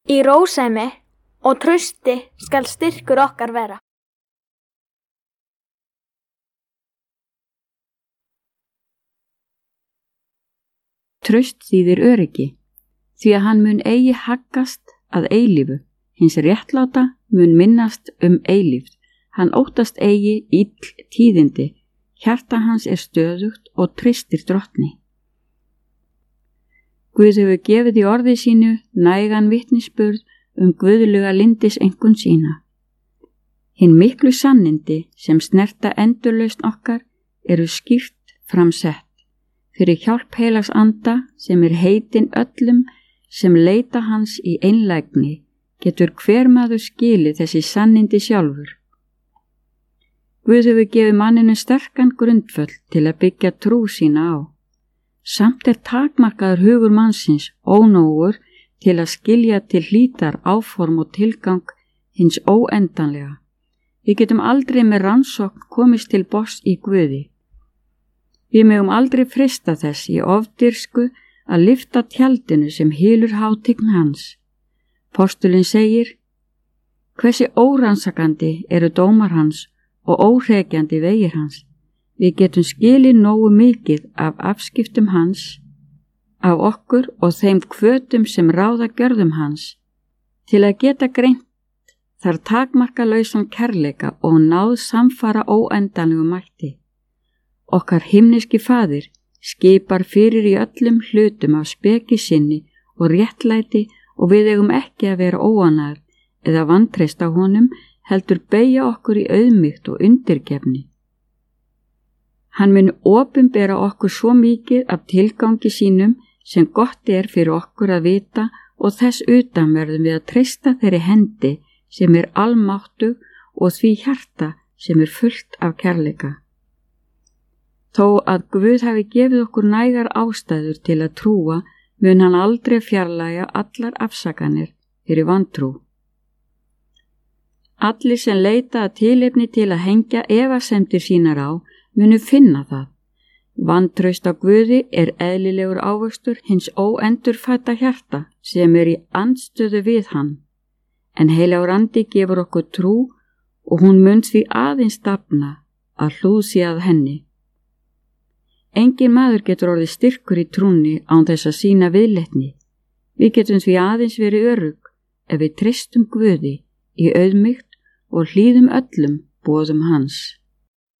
Í rósemi og trausti skal styrkur okkar vera. Traust þýðir öryggi, því að hann mun eigi haggast að eilífu, hins réttláta mun minnast eilífð, hann óttast eigi ill tíðindi, hjarta hans stöðugt og treystir drottni. Guð hefur gefið í orði sínu nægan vitnisburð guðlega lyndiseinkunn sína. Hin miklu sannindi sem snerta endurlausn okkar eru skýrt framsett fyrir hjálp heilags anda sem heitin öllum sem leita hans í einlægni, getur hver maður skilið þessi sannindi sjálfur. Guð hefur gefið manninu sterkan grundvöll til að byggja trú sína á. Samt takmarkaður hugur mannsins ónógur til að skilja til hlítar áform og tilgang hins óendanlega. Við getum aldrei með rannsókn komist til botns í Guði. Við megum aldrei freista þess í ofdirsku að lyfta tjaldinu sem hylur hátign hans. Postulinn segir: hversi órannsakandi eru dómar hans og óhrekjandi vegir hans. Við getum skilið nógu mikið af afskiptum hans, af okkur og þeim hvötum sem ráða gjörðum hans, til að geta greint þar takmarkalausan kærleika og náð samfara óendanlegu mætti. Okkar himneski faðir skipar fyrir í öllum hlutum af speki sinni og réttlæti og við eigum ekki að vera óánægð eða vantreysta honum, heldur beygja okkur í auðmýkt og undirgefni. Hann mun opinbera okkur svo mikið af tilgangi sínum sem gott fyrir okkur að vita og þess utan verðum við að treysta þeirri hendi sem almáttug og því hjarta sem fullt af kærleika. Þó að Guð hafi gefið okkur nægar ástæður til að trúa, mun hann aldrei fjarlægja allar afsakanir fyrir vantrú. Allir sem leita að tilefni til að hengja efasemdir sínar á, munu finna það. Vantraust á Guði eðlilegur ávöxtur hins óendurfædda hjarta sem í andstöðu við hann. En heilagur andi gefur okkur trú og hún mun því aðeins dafna að hlúð sé að henni. Engin maður getur orðið styrkur í trúnni án þess að sýna viðleitni. Við getum því aðeins verið örugg ef við treystum Guði í auðmýkt og hlýðum öllum boðum hans.